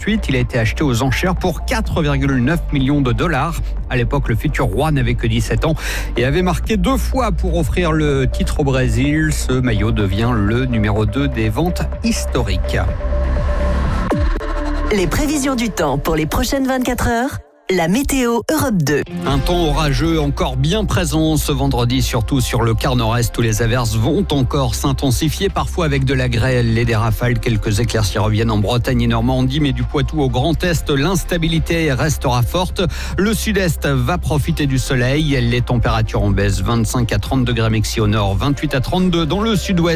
2028. Il a été acheté aux enchères pour 4,9 millions de dollars. À l'époque, le futur roi n'avait que 17 ans et avait marqué 2 fois pour offrir le titre au Brésil. Ce maillot devient le numéro 2 des ventes historiques. Les prévisions du temps pour les prochaines 24 heures. La météo Europe 2. Un temps orageux encore bien présent ce vendredi, surtout sur le quart nord-est où les averses vont encore s'intensifier, parfois avec de la grêle et des rafales. Quelques éclaircies reviennent en Bretagne et Normandie, mais du Poitou au Grand Est, l'instabilité restera forte. Le sud-est va profiter du soleil. Les températures en baisse, 25 à 30 degrés maxi au nord, 28 à 32 dans le sud-ouest.